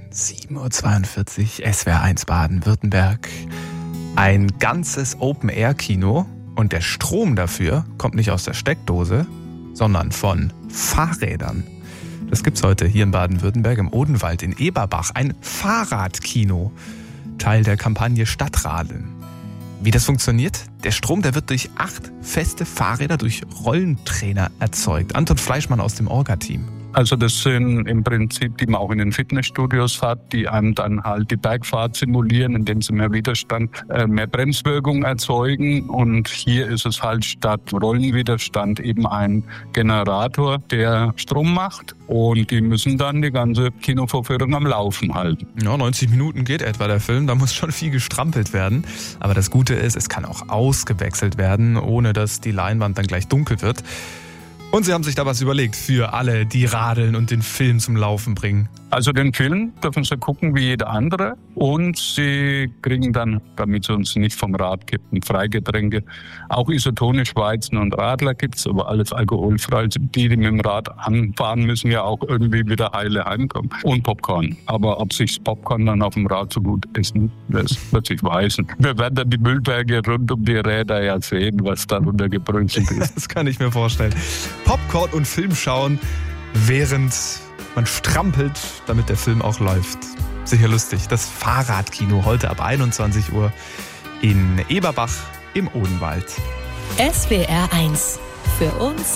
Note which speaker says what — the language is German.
Speaker 1: 7:42 Uhr, SWR 1 Baden-Württemberg. Ein ganzes Open-Air-Kino und der Strom dafür kommt nicht aus der Steckdose, sondern von Fahrrädern. Das gibt's heute hier in Baden-Württemberg im Odenwald in Eberbach. Ein Fahrradkino, Teil der Kampagne Stadtradeln. Wie das funktioniert? Der Strom, der wird durch 8 feste Fahrräder durch Rollentrainer erzeugt. Anton Fleischmann aus dem Orga-Team.
Speaker 2: Also das sind im Prinzip, die man auch in den Fitnessstudios hat, die einem dann halt die Bergfahrt simulieren, indem sie mehr Widerstand, mehr Bremswirkung erzeugen. Und hier ist es halt statt Rollenwiderstand eben ein Generator, der Strom macht. Und die müssen dann die ganze Kinovorführung am Laufen halten.
Speaker 1: Ja, 90 Minuten geht etwa der Film, da muss schon viel gestrampelt werden. Aber das Gute ist, es kann auch ausgewechselt werden, ohne dass die Leinwand dann gleich dunkel wird. Und sie haben sich da was überlegt für alle, die radeln und den Film zum Laufen bringen.
Speaker 2: Also den Film dürfen sie gucken wie jeder andere. Und sie kriegen dann, damit sie uns nicht vom Rad kippen, Freigetränke. Auch isotonisch Weizen und Radler gibt's, aber alles alkoholfrei. Also die mit dem Rad anfahren, müssen ja auch irgendwie wieder heile heimkommen. Und Popcorn. Aber ob sich das Popcorn dann auf dem Rad so gut essen, das wird sich weisen. Wir werden dann die Müllberge rund um die Räder ja sehen, was da runtergebrünzelt ist.
Speaker 1: Das kann ich mir vorstellen. Popcorn und Film schauen, während man strampelt, damit der Film auch läuft. Sicher lustig. Das Fahrradkino heute ab 21 Uhr in Eberbach im Odenwald.
Speaker 3: SWR 1. Für uns